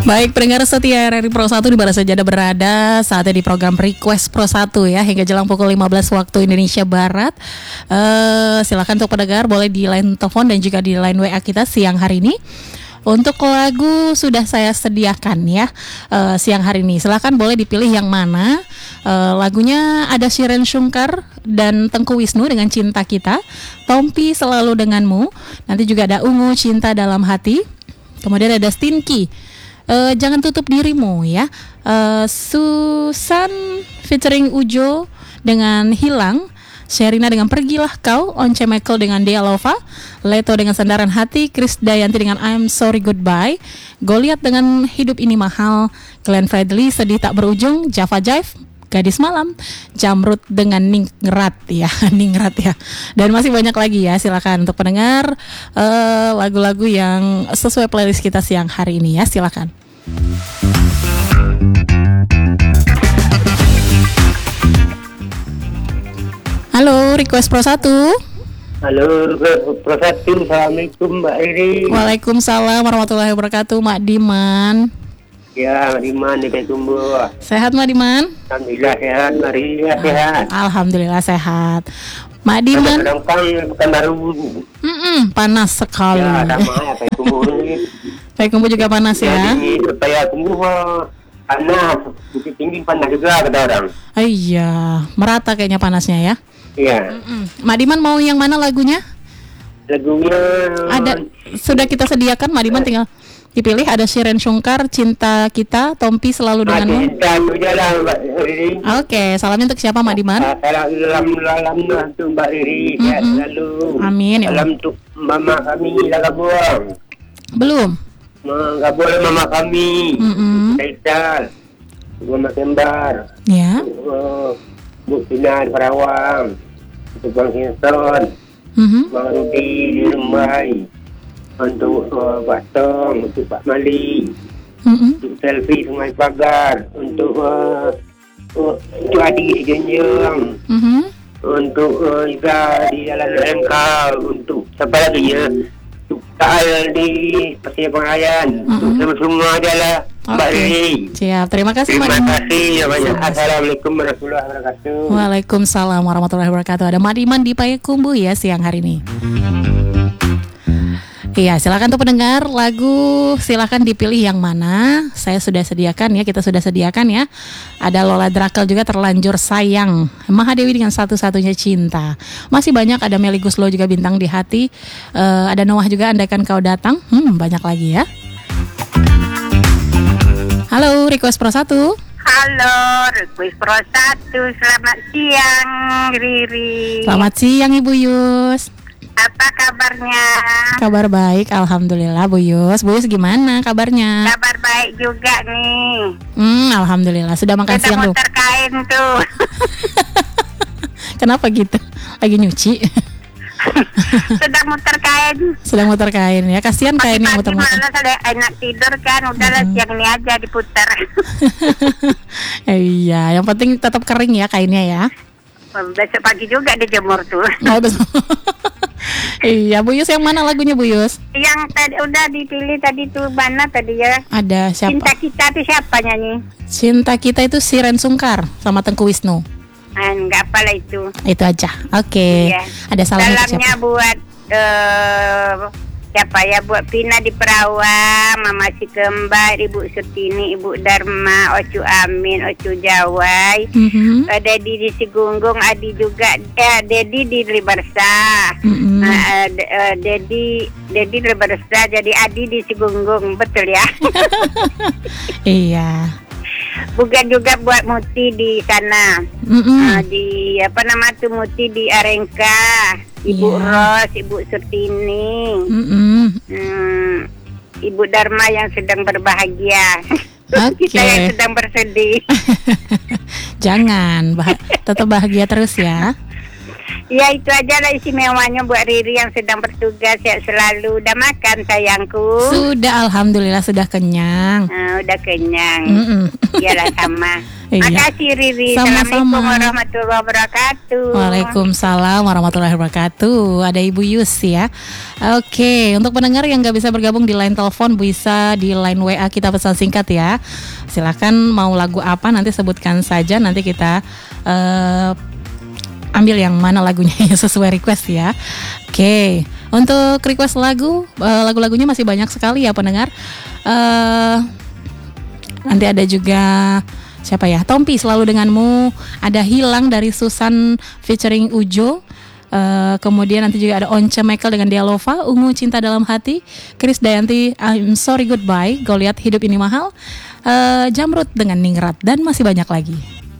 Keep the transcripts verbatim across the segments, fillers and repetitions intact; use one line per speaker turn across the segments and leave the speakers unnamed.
Baik, pendengar setia R R I Pro satu di mana saja Anda berada, saatnya di program Request Pro satu ya, hingga jelang pukul lima belas waktu Indonesia Barat. uh, Silakan untuk pendengar boleh di line telepon dan juga di line W A kita siang hari ini. Untuk lagu sudah saya sediakan ya uh, siang hari ini. Silakan boleh dipilih yang mana. uh, Lagunya ada Shiren Sungkar dan Tengku Wisnu dengan Cinta Kita, Tompi Selalu Denganmu, nanti juga ada Ungu Cinta Dalam Hati, kemudian ada Stinky Uh, Jangan Tutup Dirimu ya. uh, Susan featuring Ujo dengan Hilang, Sherina dengan Pergilah Kau, Once Michael dengan Dea Lova, Leto dengan Sandaran Hati, Chris Dayanti dengan I'm Sorry Goodbye, Goliath dengan Hidup Ini Mahal, Glenn Fredly Sedih Tak Berujung, Java Jive, Gadis Malam, Jamrut dengan Ningrat ya, Ningrat ya, dan masih banyak lagi ya. Silakan untuk pendengar uh, lagu-lagu yang sesuai playlist kita siang hari ini ya, silakan. Halo, Request Pro satu.
Halo, Pro satu. Assalamualaikum Mbak Riri.
Waalaikumsalam warahmatullahi wabarakatuh, Mak Diman.
Ya, Mak Diman di Payakumbuh.
Sehat Mak Diman?
Alhamdulillah sehat, Mbak Riri ya, sehat.
Alhamdulillah sehat. Mak Diman.
Kadang-kadang pekan baru.
Mm-mm, panas sekali.
Ya, sama ya Payakumbuh ini.
Payakumbuh juga panas ya.
Jadi Payakumbuh panas, Bukit Tinggi panas juga kata orang.
Oh, iya, merata kayaknya panasnya ya.
Iya.
Mm-mm. Mak Diman mau yang mana lagunya?
Lagunya
Ada, sudah kita sediakan. Mak Diman tinggal dipilih. Ada Shiren Sungkar, Cinta Kita, Tompi Selalu Denganmu.
Cinta itu jalan Mbak Riri.
Oke, salamnya untuk siapa Mak Diman?
Salam salam untuk Mbak Riri, sehat
Mm-mm.
selalu.
Amin ya Allah.
Salam untuk mama kami Laga Buang.
Belum.
Enggak boleh mama kami.
Mm-mm.
Kaisal, Mama Kembar,
Ya.
uh, Bu Pina di Karawang, untuk Bang Hinton,
Mhm.
Bang Rudi di Rumbai, untuk uh, Pak Tong, untuk Pak Mali,
Mhm.
untuk Selfie Sungai Pagar, untuk uh, uh, untuk Adi di Genjong,
Mhm.
untuk uh, Ika di Jalan Engkau, untuk siapa lagi ya? Untuk Taal di Pasir Pengayan, untuk
Mm-mm.
semua adalah Mbak
Oke.
Riri.
Siap. Terima kasih Mak
Terima
Diman.
kasih ya banyak. Assalamualaikum warahmatullahi wabarakatuh.
Waalaikumsalam warahmatullahi wabarakatuh. Ada Mak Diman di Payakumbuh ya siang hari ini. Iya, silakan tuh pendengar lagu, silakan dipilih yang mana. Saya sudah sediakan ya, kita sudah sediakan ya. Ada Lola Drakel juga, Terlanjur Sayang, Mahadewi dengan Satu-Satunya Cinta. Masih banyak, ada Melly Guslo juga, Bintang di Hati. Uh, ada Noah juga, Andaikan Kau Datang. Hmm, banyak lagi ya. Halo, Request Pro satu.
Halo, Request Pro satu. Selamat siang, Riri.
Selamat siang Ibu Yus.
Apa kabarnya?
Kabar baik, alhamdulillah Bu Yus. Bu Yus gimana kabarnya?
Kabar baik juga nih.
Hmm, alhamdulillah. Sudah makan
Sudah
siang tuh?
muter kain tuh.
Kenapa gitu? Lagi nyuci?
Sudah muter kain.
Sedang muter kain ya. Kasihan kainnya
Pagi-pagi
muter-muter.
malah saya enak tidur kan. Udahlah
Hmm.
siang ini aja diputar.
Eh, iya, yang penting tetap kering ya kainnya ya.
Besok pagi juga dijemur tuh.
Oh, betul. Iya, Bu Yus yang mana lagunya Bu Yus?
Yang tadi udah dipilih tadi tuh mana tadi ya?
Ada siapa?
Cinta Kita tuh siapa nyanyi?
Cinta Kita itu Shiren Sungkar sama Tengku Wisnu.
Ah, enggak apalah itu.
Itu aja. Oke.
Iya.
Ada salam untuk
Salamnya
siapa?
buat eh, siapa ya? Buat Pina di Perawa, Mama Si Kembar, Ibu Sutini, Ibu Dharma, Ocu Amin, Ocu Jawai,
Mhm.
eh, Dedi di Sigunggung, Adi juga, eh, Dedi di Libarsa,
Mhm.
eh, eh, D- eh, Dedi Dedi di Libarsa, jadi Adi di Sigunggung, betul ya?
Iya.
Bukan juga buat Muti di sana.
Mhm.
Ah, di apa nama tuh Muti di Arengka, Ibu
Iya.
Ros, Ibu Surtini,
Mhm.
hmm, Ibu Dharma yang sedang berbahagia.
Oke.
Kita yang sedang bersedih.
Jangan, bah- tetap bahagia terus ya.
Ya itu aja lah istimewanya buat Riri yang sedang bertugas, sehat selalu. Udah makan sayangku?
Sudah, alhamdulillah sudah kenyang.
Nah, udah kenyang.
Mm-mm.
Iyalah sama.
Iya.
Makasih Riri.
Sama-sama.
Assalamualaikum warahmatullahi wabarakatuh.
Waalaikumsalam warahmatullahi wabarakatuh. Ada Ibu Yus ya. Oke, untuk pendengar yang nggak bisa bergabung di line telepon, bisa di line W A kita pesan singkat ya. Silakan mau lagu apa nanti sebutkan saja, nanti kita uh, ambil yang mana lagunya yang sesuai request ya. Oke, untuk request lagu, uh, lagu-lagunya masih banyak sekali ya pendengar. Uh, nanti ada juga siapa ya? Tompi Selalu Denganmu, ada Hilang dari Susan featuring Ujo. Uh, kemudian nanti juga ada Once Michael dengan Dialova, Ungu Cinta Dalam Hati, Chris Dayanti I'm Sorry Goodbye, Goliat Hidup Ini Mahal, uh, Jamrut dengan Ningrat, dan masih banyak lagi.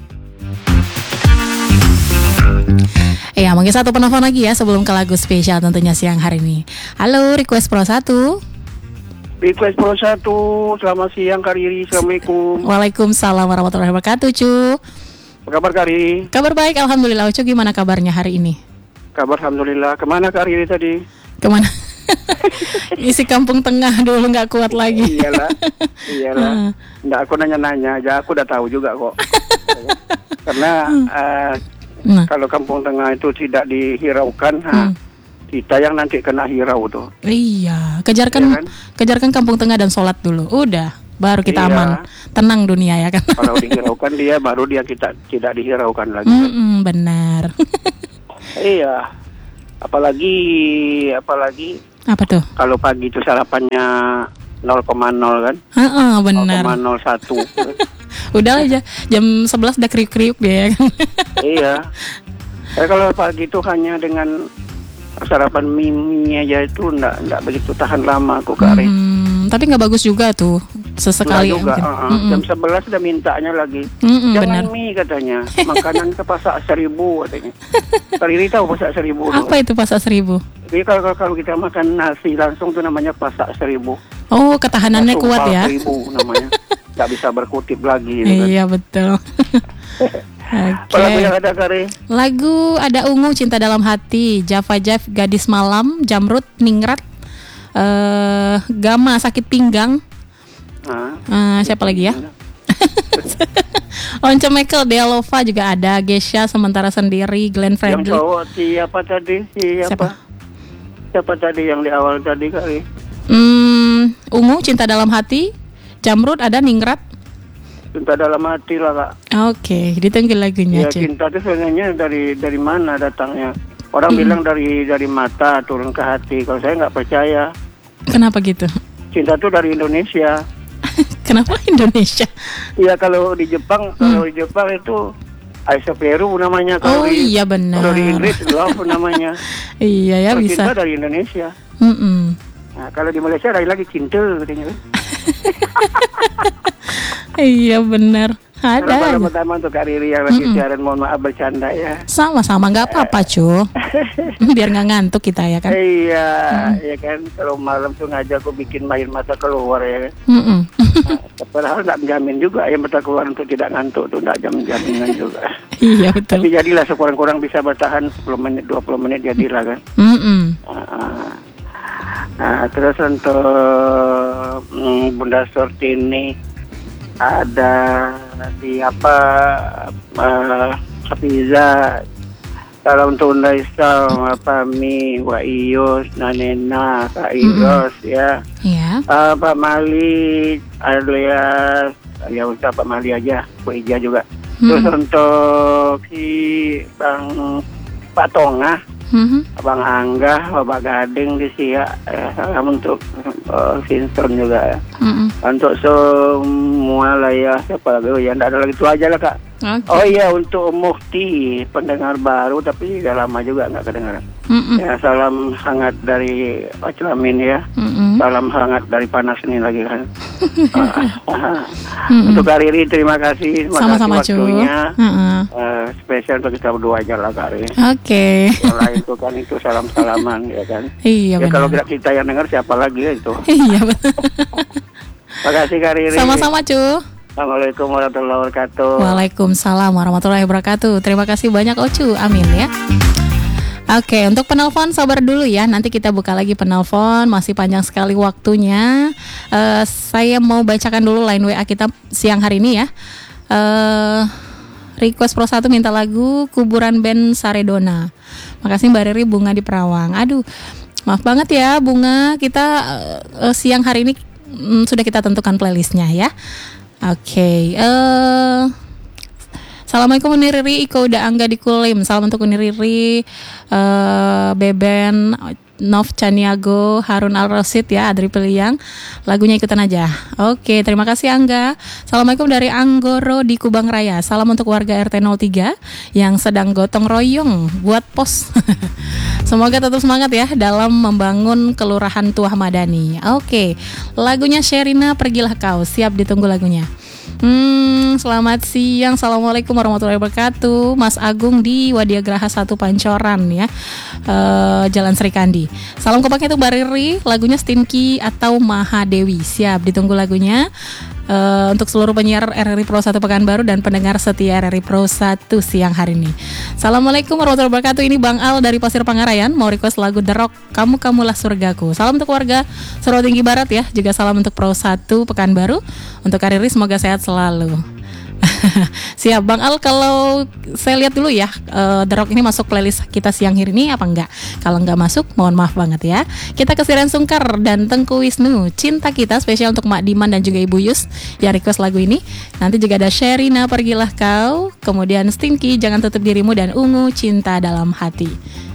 Ya, mungkin satu penelpon lagi ya sebelum ke lagu spesial tentunya siang hari ini. Halo, Request Pro satu.
Request Pro satu, selamat siang Kak Riri, Assalamualaikum.
Waalaikumsalam warahmatullahi wabarakatuh, Cu.
Apa kabar Kak Riri?
Kabar baik, Alhamdulillah. Cu, gimana kabarnya hari ini?
Kabar Alhamdulillah. Kemana Kak Riri tadi?
Kemana? Isi Kampung Tengah dulu nggak kuat lagi.
Iyalah, iyalah. Nggak, aku nanya-nanya aja, aku udah tahu juga kok. Karena uh, nah. kalau Kampung Tengah itu tidak dihiraukan, hmm. ha, kita yang nanti kena hirau tuh.
Iya, kejarkan, ya kan? kejarkan Kampung Tengah dan sholat dulu. Udah, baru kita iya. aman, tenang dunia ya kan.
Kalau dihiraukan dia, baru dia kita tidak dihiraukan lagi.
Mm-mm, benar.
Iya, apalagi, apalagi.
Apa tuh?
Kalau pagi itu sarapannya nol koma nol kan?
Heeh, benar.
nol koma nol satu.
Udah aja, jam sebelas udah kriuk-kriuk dia.
Iya. Tapi kalau pagi itu hanya dengan sarapan mie aja itu enggak enggak begitu tahan lama aku Kak Ari.
Hmm, tapi nggak bagus juga tuh sesekali
juga.
mungkin.
Uh-uh. jam sebelas udah mintanya lagi.
Mm-mm,
Jangan
benar.
mie katanya, makanan ke Pasak Seribu katanya. Kali ini tahu Pasak Seribu?
Apa itu Pasak Seribu?
Jadi kalau kalau kita makan nasi langsung tuh namanya Pasak Seribu.
Oh, ketahanannya
Langsung
kuat ya.
Seribu namanya. Nggak bisa berkutip lagi. Gitu kan.
Iya betul.
Apa lagu yang ada Kari?
Lagu ada Ungu Cinta Dalam Hati, Java Jive Gadis Malam, Jamrut Ningrat, uh, Gama Sakit Pinggang. Uh, siapa lagi ya? Once Michael, Dialova juga ada, Gesha Sementara Sendiri, Glenn Fredly.
Yang cowok siapa tadi? Siapa? Siapa? Siapa tadi yang di awal tadi Kari?
Hmm, Ungu Cinta Dalam Hati, Jamrut ada, Ningrat.
Cinta Dalam Hati lah Kak.
Oke, ditunggu lagunya.
Ya, cinta itu sebenarnya dari dari mana datangnya? Orang hmm. bilang dari dari mata turun ke hati. Kalau saya nggak percaya.
Kenapa gitu?
Cinta itu dari Indonesia.
Kenapa Indonesia?
Iya, kalau di Jepang, hmm. kalau di Jepang itu Aisa Peru namanya.
Oh
Kalau di,
iya benar.
Kalau di Inggris Love namanya.
Iya ya,
kalau
bisa.
Cinta dari Indonesia.
Mm-mm.
Nah, kalau di Malaysia ada lagi cinta katanya.
Iya benar. Ada.
Pertama untuk Kak Riri yang lagi siaran, mohon maaf bercanda ya.
Sama-sama, nggak apa-apa cu. Biar nggak ngantuk kita ya kan.
Iya, hmm. ya kan. Kalau malam tuh ngajak aku bikin main mata keluar ya kan.
Nah,
padahal nggak menjamin juga ya mata keluar untuk tidak ngantuk tuh, nggak jaminan juga.
Iya betul.
Tapi jadilah sekurang-kurang bisa bertahan sepuluh menit, dua puluh menit jadilah kan.
Mm-mm.
Nah, nah, terus untuk mm, Bunda Sortini ada di apa uh, Hafiza, kalau untuk Bunda Isal apa Mi Wa Iyos Nanena Kak Iros mm-hmm. ya
yeah.
uh, Pak Mali alias ya usah Pak Mali aja, Bu Ija juga. mm-hmm. Terus untuk si Bang Pak Tongah, mm-hmm. Abang Angga, Bapak Gading di Siak ya, salam untuk uh, Vincent juga ya. Mm-hmm. Untuk semua lah ya, siapa lagi? Oh ya, enggak ada lagi, itu aja lah Kak. Okay. Oh iya, untuk Mufti, pendengar baru tapi udah lama juga nggak kedengaran. Mm-hmm. Ya, salam hangat dari Pak Celamin ya. Mm-hmm. Salam hangat dari panas ini lagi kan. mm-hmm. Untuk Kak Riri, terima kasih. Terima
Sama-sama
kasih waktunya.
Mm-hmm.
Uh, spesial untuk kita berdua aja lah Kak Riri.
Oke. Okay.
Setelah itu kan itu salam-salaman ya kan.
Iya
ya,
benar.
kalau tidak kita yang dengar siapa lagi ya itu.
Iya benar.
Terima kasih Kak Riri.
Sama-sama cu.
Assalamualaikum warahmatullahi wabarakatuh.
Waalaikumsalam warahmatullahi wabarakatuh. Terima kasih banyak Ocu. Amin ya. Oke, untuk penelpon sabar dulu ya. Nanti kita buka lagi penelpon. Masih panjang sekali waktunya. uh, Saya mau bacakan dulu line W A kita siang hari ini ya. uh, Request Pro satu minta lagu Kuburan Band Saredona. Makasih Mbak Riri, Bunga di Perawang. Aduh, maaf banget ya Bunga. Kita uh, siang hari ini um, sudah kita tentukan playlistnya ya. Oke, okay. uh, Assalamualaikum Uni Riri, Iko udah Angga di Kulim. Salam untuk Uni Riri, uh, Beben, Nov Caniago, Harun Al-Rasid ya, Adri Piliang. Lagunya ikutan aja. Oke, terima kasih Angga. Assalamualaikum dari Anggoro di Kubang Raya. Salam untuk warga R T nol tiga yang sedang gotong royong buat pos. Semoga tetap semangat ya dalam membangun Kelurahan Tuah Madani. Oke, lagunya Sherina Pergilah Kau. Siap ditunggu lagunya. Hmm, selamat siang. Assalamualaikum warahmatullahi wabarakatuh. Mas Agung di Wadiagraha satu Pancoran ya, uh, Jalan Serikandi. Salam kopaknya tuh Mbak Riri. Lagunya Stinky atau Mahadewi. Siap ditunggu lagunya. Uh, untuk seluruh penyiar R R I Pro satu Pekanbaru dan pendengar setia R R I Pro satu siang hari ini. Assalamualaikum warahmatullahi wabarakatuh. Ini Bang Al dari Pasir Pangarayan. Mau request lagu The Rock, Kamu Kamulah Surgaku. Salam untuk warga Suro Tinggi Barat ya. Juga salam untuk Pro satu Pekanbaru. Untuk R R I semoga sehat selalu. Siap Bang Al, kalau saya lihat dulu ya, uh, The Rock ini masuk playlist kita siang hari ini apa enggak? Kalau enggak masuk, mohon maaf banget ya. Kita ke Siren Sungkar dan Tengku Wisnu, Cinta Kita spesial untuk Mak Diman dan juga Ibu Yus yang request lagu ini. Nanti juga ada Sherina Pergilah Kau, kemudian Stinky Jangan Tutup Dirimu, dan Ungu Cinta Dalam Hati.